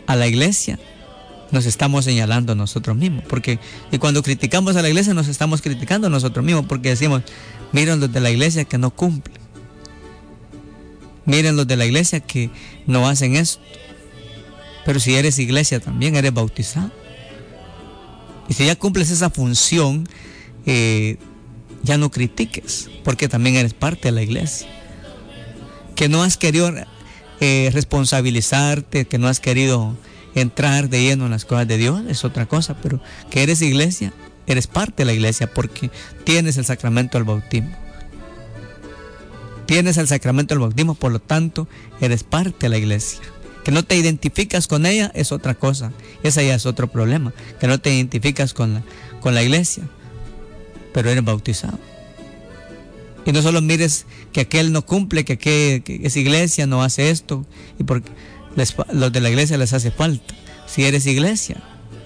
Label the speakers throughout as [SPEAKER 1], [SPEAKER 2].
[SPEAKER 1] a la iglesia, nos estamos señalando a nosotros mismos. Y cuando criticamos a la iglesia, nos estamos criticando a nosotros mismos, porque decimos, miren los de la iglesia que no cumplen. Miren los de la iglesia que no hacen esto. Pero si eres iglesia también, eres bautizado. Y si ya cumples esa función, ya no critiques, porque también eres parte de la iglesia. Que no has querido responsabilizarte, que no has querido entrar de lleno en las cosas de Dios, es otra cosa, pero que eres iglesia, eres parte de la iglesia, porque tienes el sacramento del bautismo. Tienes el sacramento del bautismo, por lo tanto, eres parte de la iglesia. Que no te identificas con ella es otra cosa. Ese ya es otro problema. Que no te identificas con la iglesia, pero eres bautizado. Y no solo mires que aquel no cumple, que esa iglesia no hace esto, y porque los de la iglesia les hace falta. Si eres iglesia,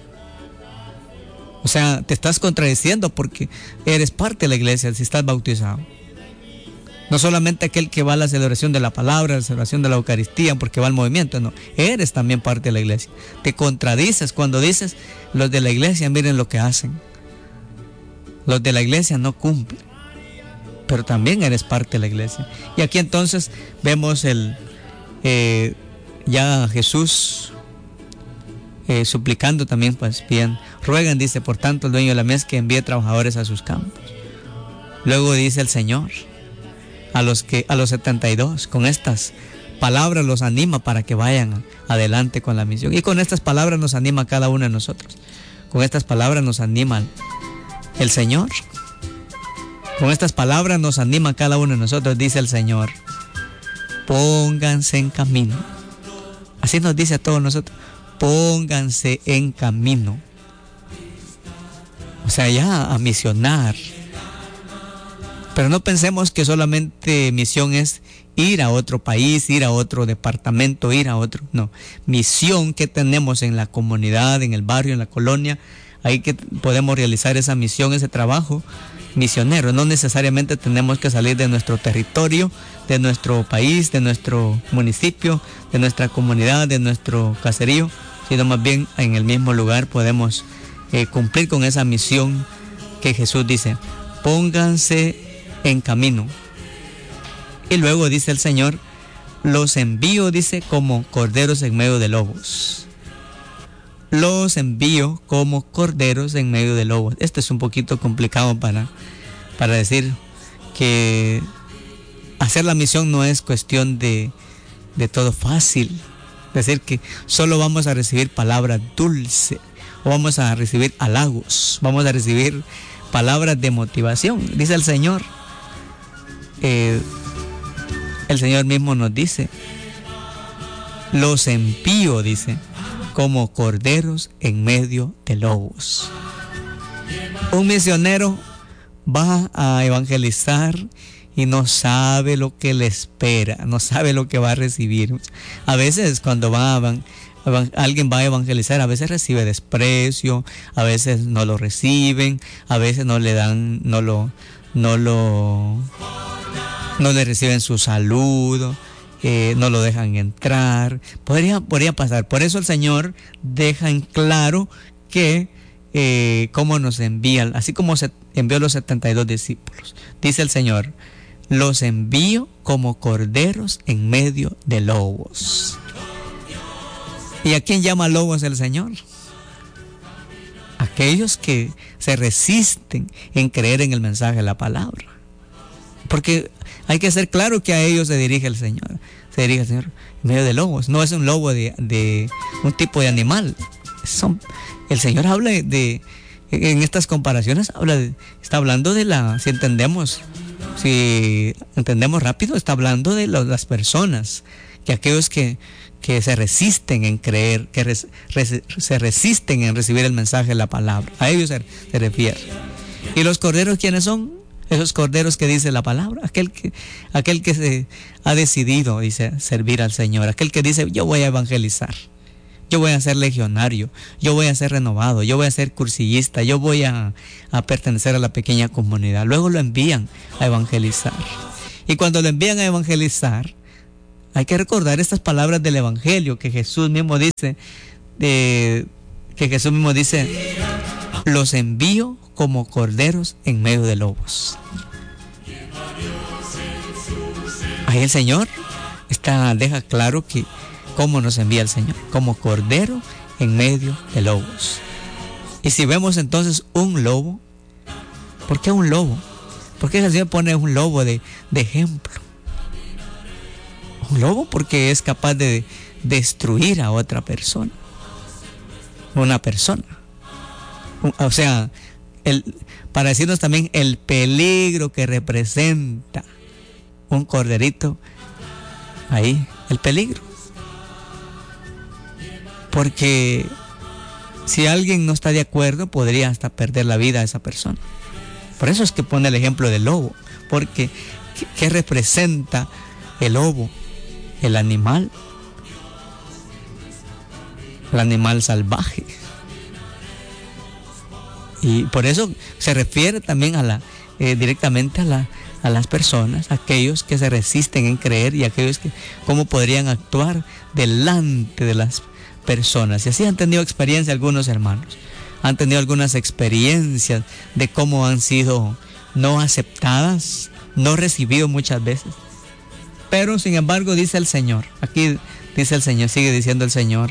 [SPEAKER 1] o sea, te estás contradiciendo, porque eres parte de la iglesia si estás bautizado. No solamente aquel que va a la celebración de la palabra, la celebración de la Eucaristía, porque va al movimiento, no. Eres también parte de la iglesia. Te contradices cuando dices, los de la iglesia miren lo que hacen. Los de la iglesia no cumplen. Pero también eres parte de la iglesia. Y aquí entonces vemos ya Jesús suplicando también, pues bien, ruegan, dice, por tanto el dueño de la mies que envíe trabajadores a sus campos. Luego dice el Señor, a los 72, con estas palabras los anima para que vayan adelante con la misión. Y con estas palabras nos anima a cada uno de nosotros. Con estas palabras nos anima el Señor. Con estas palabras nos anima a cada uno de nosotros, dice el Señor. Pónganse en camino. Así nos dice a todos nosotros. Pónganse en camino. O sea, ya a misionar. Pero no pensemos que solamente misión es ir a otro país, ir a otro departamento, ir a otro. No, misión que tenemos en la comunidad, en el barrio, en la colonia, ahí que podemos realizar esa misión, ese trabajo misionero. No necesariamente tenemos que salir de nuestro territorio, de nuestro país, de nuestro municipio, de nuestra comunidad, de nuestro caserío, sino más bien en el mismo lugar podemos cumplir con esa misión que Jesús dice, pónganse en camino. Y luego dice el Señor, los envío, dice, como corderos en medio de lobos. Los envío como corderos en medio de lobos. Esto es un poquito complicado para decir que hacer la misión no es cuestión de todo fácil. Decir que solo vamos a recibir palabras dulces, o vamos a recibir halagos, vamos a recibir palabras de motivación. Dice el Señor, el Señor mismo nos dice, los envío, dice, como corderos en medio de lobos. Un misionero va a evangelizar y no sabe lo que le espera, no sabe lo que va a recibir. A veces cuando alguien va a evangelizar, a veces recibe desprecio, a veces no lo reciben, a veces no le dan, no le reciben su saludo, no lo dejan entrar. Podría pasar. Por eso el Señor deja en claro que cómo nos envía, así como se envió a los 72 discípulos. Dice el Señor, los envío como corderos en medio de lobos. ¿Y a quién llama lobos el Señor? Aquellos que se resisten en creer en el mensaje de la palabra. Porque hay que ser claro que a ellos se dirige el Señor. Se dirige el Señor en medio de lobos. No es un lobo de un tipo de animal. El Señor habla en estas comparaciones, está hablando de si entendemos rápido, está hablando de las personas, que aquellos que se resisten en creer, que se resisten en recibir el mensaje de la palabra. A ellos se refiere. ¿Y los corderos quiénes son? Esos corderos que dice la palabra, aquel que se ha decidido, dice, servir al Señor, aquel que dice, yo voy a evangelizar, yo voy a ser legionario, yo voy a ser renovado, yo voy a ser cursillista, yo voy a pertenecer a la pequeña comunidad. Luego lo envían a evangelizar. Y cuando lo envían a evangelizar, hay que recordar estas palabras del Evangelio que Jesús mismo dice, que Jesús mismo dice, los envío como corderos en medio de lobos. Ahí el Señor deja claro que cómo nos envía el Señor, como cordero en medio de lobos. Y si vemos entonces un lobo, ¿por qué un lobo? ¿Por qué el Señor pone un lobo de ejemplo? Un lobo porque es capaz de destruir a otra persona. Una persona. O sea, para decirnos también el peligro que representa un corderito, ahí, el peligro. Porque si alguien no está de acuerdo, podría hasta perder la vida a esa persona. Por eso es que pone el ejemplo del lobo, porque ¿qué representa el lobo? El animal salvaje. Y por eso se refiere también directamente a las personas, aquellos que se resisten en creer y aquellos que cómo podrían actuar delante de las personas. Y así han tenido experiencia algunos hermanos. Han tenido algunas experiencias de cómo han sido no aceptadas, no recibido muchas veces. Pero sin embargo dice el Señor, aquí dice el Señor, sigue diciendo el Señor,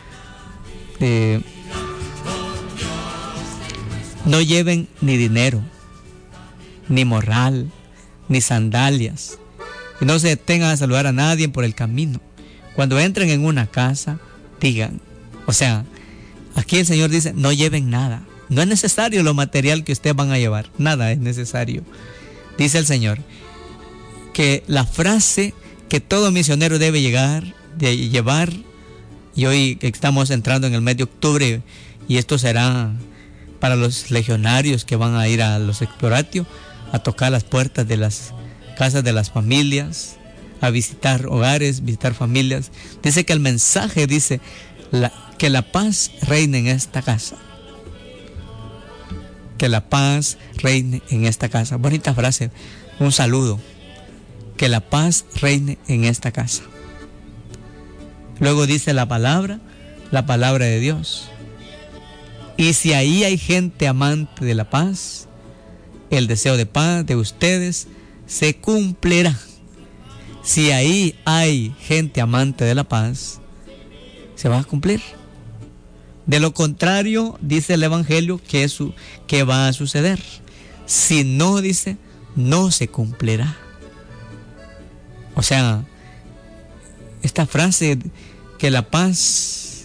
[SPEAKER 1] no lleven ni dinero, ni morral, ni sandalias, y no se detengan a saludar a nadie por el camino. Cuando entren en una casa, digan, o sea, aquí el Señor dice, no lleven nada. No es necesario lo material que ustedes van a llevar, nada es necesario. Dice el Señor que la frase que todo misionero debe llevar, y hoy estamos entrando en el mes de octubre, y esto será para los legionarios que van a ir a los exploratorios, a tocar las puertas de las casas de las familias, a visitar hogares, visitar familias. Dice que el mensaje dice que la paz reine en esta casa. Que la paz reine en esta casa. Bonita frase, un saludo. Que la paz reine en esta casa. Luego dice la palabra de Dios. Y si ahí hay gente amante de la paz, el deseo de paz de ustedes se cumplirá. Si ahí hay gente amante de la paz, se va a cumplir. De lo contrario, dice el Evangelio, que va a suceder. Si no, dice, no se cumplirá. O sea, esta frase, que la paz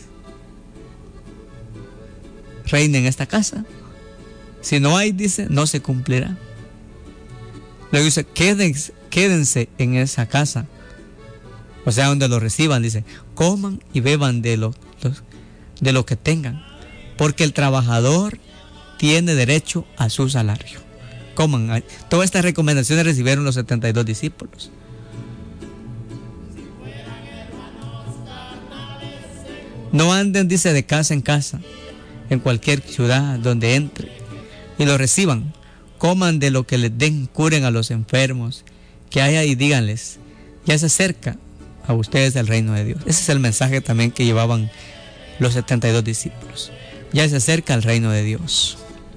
[SPEAKER 1] reine en esta casa, si no hay, dice, no se cumplirá. Luego dice, quédense en esa casa, o sea, donde lo reciban, dice, coman y beban de lo que tengan, porque el trabajador tiene derecho a su salario. Coman. Todas estas recomendaciones recibieron los 72 discípulos. No anden, dice, de casa en casa, en cualquier ciudad donde entre, y lo reciban. Coman de lo que les den, curen a los enfermos que haya y díganles, ya se acerca a ustedes el reino de Dios. Ese es el mensaje también que llevaban los 72 discípulos. Ya se acerca el reino de Dios.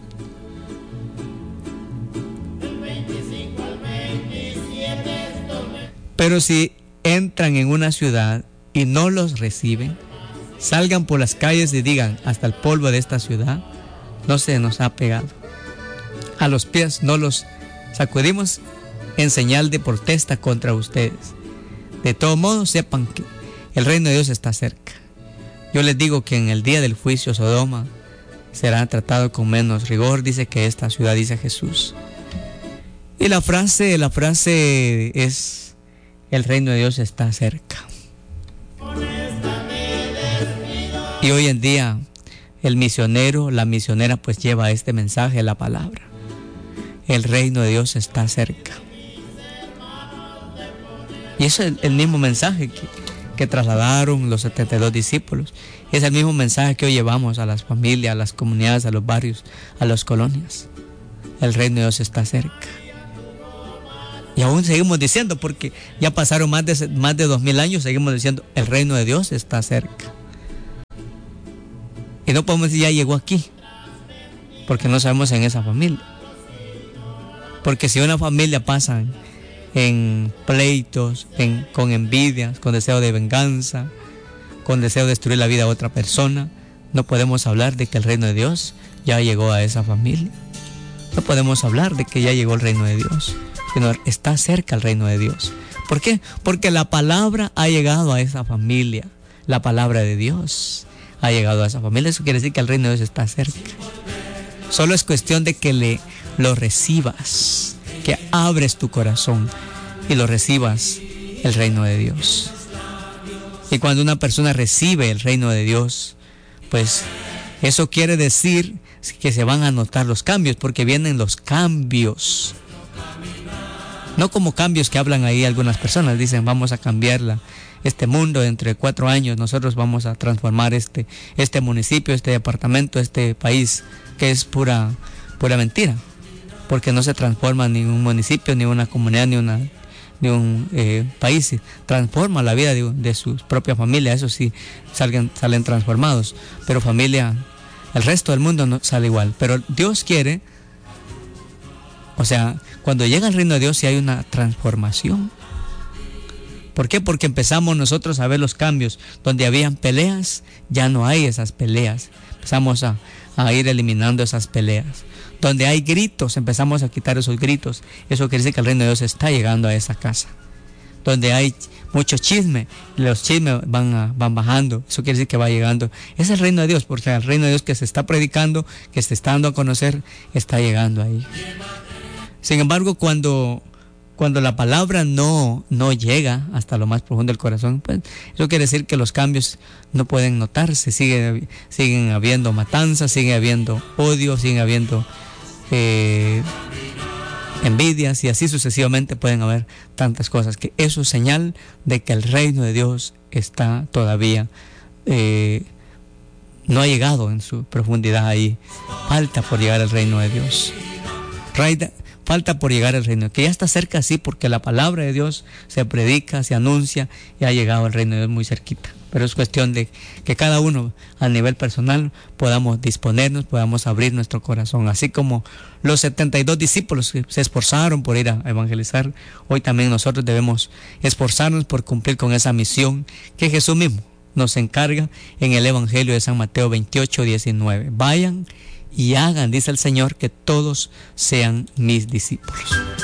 [SPEAKER 1] Pero si entran en una ciudad y no los reciben, salgan por las calles y digan, hasta el polvo de esta ciudad no se nos ha pegado. A los pies no los sacudimos en señal de protesta contra ustedes. De todo modo, sepan que el reino de Dios está cerca. Yo les digo que en el día del juicio Sodoma será tratado con menos rigor, dice, que esta ciudad, dice Jesús. Y la frase es, el reino de Dios está cerca. Y hoy en día el misionero, la misionera, pues lleva este mensaje, la palabra. El reino de Dios está cerca. Y eso es el mismo mensaje que trasladaron los 72 discípulos. Es el mismo mensaje que hoy llevamos a las familias, a las comunidades, a los barrios, a las colonias. El reino de Dios está cerca. Y aún seguimos diciendo, porque ya pasaron más de 2000 años, seguimos diciendo, el reino de Dios está cerca. Y no podemos decir ya llegó aquí, porque no sabemos en esa familia. Porque si una familia pasa en pleitos, con envidias, con deseo de venganza, con deseo de destruir la vida de otra persona, no podemos hablar de que el reino de Dios ya llegó a esa familia. No podemos hablar de que ya llegó el reino de Dios, sino está cerca el reino de Dios. ¿Por qué? Porque la palabra ha llegado a esa familia. La palabra de Dios ha llegado a esa familia. Eso quiere decir que el reino de Dios está cerca. Solo es cuestión de que lo recibas, que abres tu corazón y lo recibas el reino de Dios. Y cuando una persona recibe el reino de Dios, pues eso quiere decir que se van a notar los cambios, porque vienen los cambios. No como cambios que hablan ahí algunas personas, dicen vamos a cambiar este mundo dentro de 4 años, nosotros vamos a transformar este municipio, este departamento, este país, que es pura mentira, porque no se transforma ni un municipio, ni una comunidad, ni un país. Transforma la vida de su propia familia, eso sí, salen transformados, pero familia, el resto del mundo no sale igual. Pero Dios quiere, o sea, cuando llega el reino de Dios sí hay una transformación. ¿Por qué? Porque empezamos nosotros a ver los cambios. Donde habían peleas, ya no hay esas peleas. Empezamos a ir eliminando esas peleas. Donde hay gritos, empezamos a quitar esos gritos. Eso quiere decir que el reino de Dios está llegando a esa casa. Donde hay mucho chisme, los chismes van bajando. Eso quiere decir que va llegando. Es el reino de Dios, porque el reino de Dios que se está predicando, que se está dando a conocer, está llegando ahí. Sin embargo, cuando la palabra no llega hasta lo más profundo del corazón, pues eso quiere decir que los cambios no pueden notarse. Siguen habiendo matanzas, sigue habiendo odio, siguen habiendo envidias, y así sucesivamente pueden haber tantas cosas, que eso es señal de que el reino de Dios está todavía no ha llegado en su profundidad ahí. Falta por llegar al reino de Dios. Falta por llegar al reino, que ya está cerca, sí, porque la palabra de Dios se predica, se anuncia, y ha llegado al reino de Dios muy cerquita. Pero es cuestión de que cada uno a nivel personal podamos disponernos, podamos abrir nuestro corazón. Así como los 72 discípulos que se esforzaron por ir a evangelizar, hoy también nosotros debemos esforzarnos por cumplir con esa misión que Jesús mismo nos encarga en el Evangelio de San Mateo 28:19. Vayan y hagan, dice el Señor, que todos sean mis discípulos.